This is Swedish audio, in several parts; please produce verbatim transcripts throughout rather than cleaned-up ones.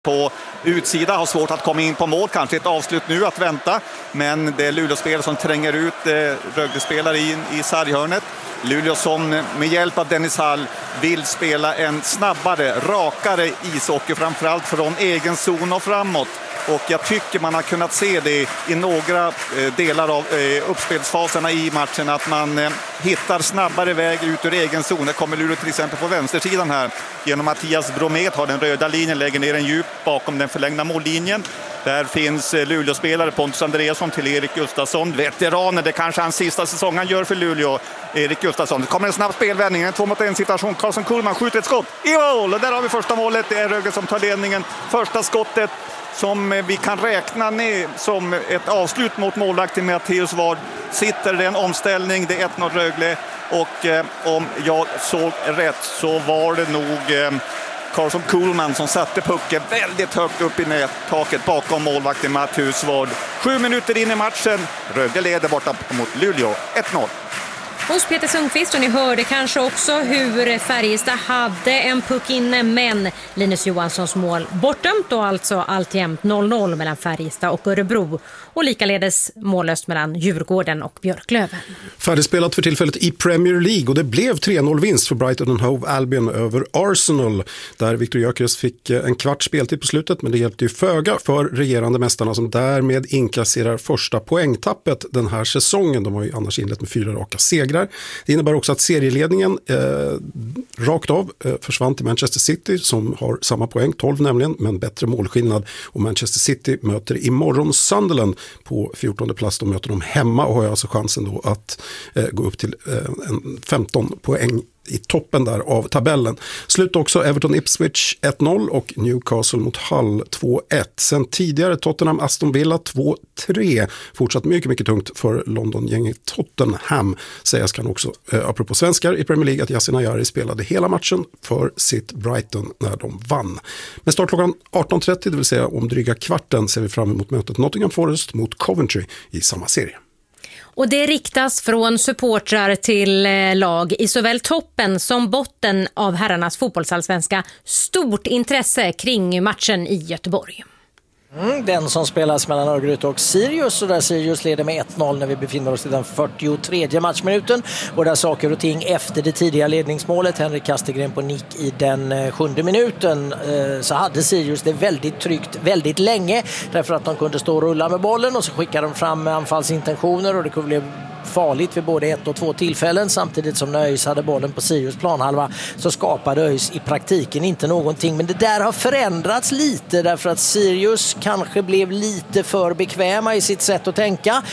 på utsida, har svårt att komma in på mål, kanske ett avslut nu att vänta, men det är Luleå-spelare som tränger ut eh, Rögle-spelare in i sarghörnet. Luleå som med hjälp av Dennis Hall vill spela en snabbare, rakare ishockey, framförallt från egen zon och framåt. Och jag tycker man har kunnat se det i några eh, delar av eh, uppspelsfaserna i matchen, att man eh, hittar snabbare väg ut ur egen zon. Det kommer Luleå till exempel på vänstersidan här genom Mattias Bromet, har den röda linjen, lägger ner en djup bakom den förlängda mållinjen. Där finns Luleå-spelare Pontus Andreasson till Erik Gustafsson, veteraner, det kanske hans sista säsong han gör för Luleå. Erik Gustafsson, det kommer en snabb spelvändning, en två mot en situation, Karlsson Kuhlman skjuter ett skott i mål, och där har vi första målet. Det är Rögle som tar ledningen, första skottet som vi kan räkna ner som ett avslut mot målvakten Matteus Ward. Sitter det en omställning, det är ett noll Rögle, och eh, om jag såg rätt så var det nog eh, Karlsson Kuhlman som satte pucken väldigt högt upp i nättaket bakom målvakten Matteus Ward. Sju minuter in i matchen, Rögle leder borta mot Luleå ett noll. Hos Peter Sundqvist, och ni hörde kanske också hur Färjestad hade en puck inne, men Linus Johanssons mål bortdömt, och alltså alltjämt noll noll mellan Färjestad och Örebro, och likaledes mållöst mellan Djurgården och Björklöven. Färdigspelat för tillfället i Premier League, och det blev tre noll vinst för Brighton and Hove Albion över Arsenal, där Victor Gyökeres fick en kvart speltid på slutet, men det hjälpte ju föga för regerande mästarna som därmed inkasserar första poängtappet den här säsongen. De har ju annars inlett med fyra raka segrar. Det innebär också att serieledningen eh, rakt av eh, försvann till Manchester City, som har samma poäng, tolv nämligen, men bättre målskillnad. Och Manchester City möter imorgon Sunderland på fjortonde plats. De möter dem hemma och har alltså chansen då att eh, gå upp till eh, en femton poäng i toppen där av tabellen. Slut också Everton Ipswich ett noll och Newcastle mot Hull två ett. Sen tidigare Tottenham Aston Villa två tre. Fortsatt mycket, mycket tungt för London-gänget Tottenham. Sägas kan också, eh, apropå svenskar i Premier League, att Yasin Ayari spelade hela matchen för sitt Brighton när de vann. Men start klockan arton trettio, det vill säga om dryga kvarten, ser vi fram emot mötet Nottingham Forest mot Coventry i samma serie. Och det riktas från supportrar till lag i såväl toppen som botten av herrarnas fotbollsallsvenska stort intresse kring matchen i Göteborg. Mm, den som spelas mellan Örgryte och Sirius, och där Sirius leder med ett noll när vi befinner oss i den fyrtiotredje matchminuten, och där saker och ting efter det tidiga ledningsmålet, Henrik Kastegren på nick i den sjunde minuten, eh, så hade Sirius det väldigt tryggt väldigt länge, därför att de kunde stå och rulla med bollen, och så skickade de fram anfallsintentioner, och det kunde bli farligt vid både ett och två tillfällen. Samtidigt som ÖIS hade bollen på Sirius planhalva så skapade ÖIS i praktiken inte någonting. Men det där har förändrats lite, därför att Sirius kanske blev lite för bekväma i sitt sätt att tänka,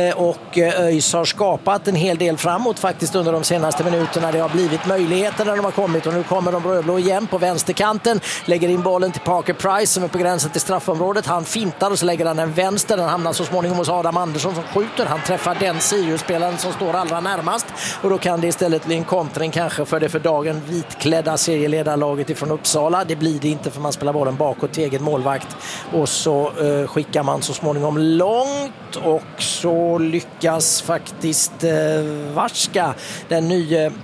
och ÖIS har skapat en hel del framåt faktiskt under de senaste minuterna. Det har blivit möjligheter när de har kommit, och nu kommer de rödblå igen på vänsterkanten, lägger in bollen till Parker Price som är på gränsen till straffområdet. Han fintar och så lägger han den vänster. Den hamnar så småningom hos Adam Andersson som skjuter. Han träffar den Sirius spelaren som står allra närmast, och då kan det istället bli en kontring kanske för det för dagen vitklädda serieledarlaget ifrån Uppsala. Det blir det inte, för man spelar bollen bakåt till egen målvakt, och så eh, skickar man så småningom långt, och så lyckas faktiskt eh, Varska, den nya eh,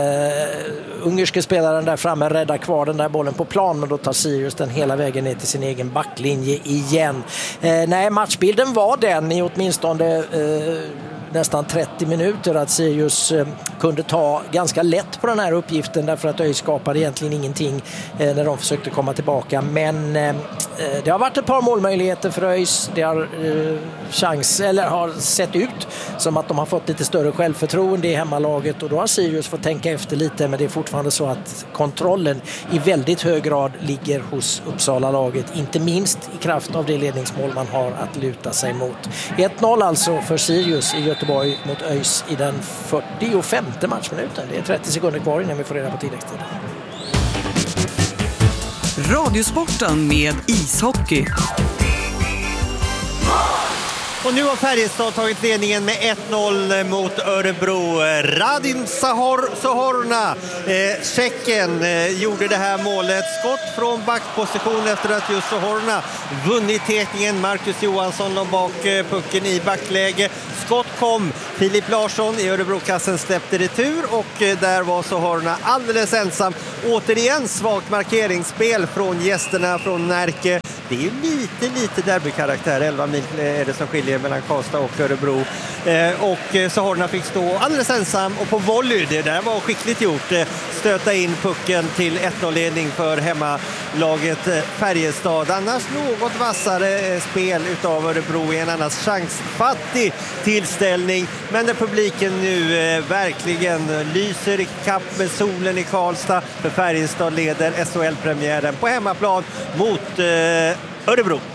ungerske spelaren där framme, rädda kvar den där bollen på plan, men då tar Sirius den hela vägen ner till sin egen backlinje igen. Eh, nej, matchbilden var den i åtminstone eh, nästan trettio minuter att Sirius eh, kunde ta ganska lätt på den här uppgiften, därför att ÖIS skapade egentligen ingenting eh, när de försökte komma tillbaka. Men eh, det har varit ett par målmöjligheter för ÖIS. Det har eh, chans, eller har sett ut som att de har fått lite större självförtroende i hemmalaget, och då har Sirius fått tänka efter lite, men det är fortfarande så att kontrollen i väldigt hög grad ligger hos Uppsala-laget, inte minst i kraft av det ledningsmål man har att luta sig mot. ett noll alltså för Sirius i Göteborg mot ÖIS i den fyrtiofemte matchminuten. Det är trettio sekunder kvar innan vi får reda på tilläggstid. Radiosporten med ishockey. Och nu har Färjestad tagit ledningen med ett noll mot Örebro. Radim Sahor, Sahorna, eh, Tjecken, eh, gjorde det här målet. Skott från backposition efter att just Sahorna vunnit tekningen. Marcus Johansson låg bak eh, pucken i backläge. Skott skott kom. Filip Larsson i Örebrokassen släppte retur och där var Sohorna alldeles ensam. Återigen svagt markeringsspel från gästerna från Närke. Det är ju lite, lite derbykaraktär. elva mil är det som skiljer mellan Karlstad och Örebro. Eh, och Sohorna fick stå alldeles ensam och på volley, det där var skickligt gjort, eh, stöta in pucken till ett noll-ledning för hemmalaget eh, Färjestad. Annars något vassare eh, spel utav Örebro i en annars chansfattig tillställning. Men där publiken nu eh, verkligen lyser i kapp med solen i Karlstad, för Färjestad leder S H L-premiären på hemmaplan mot eh, Örebro.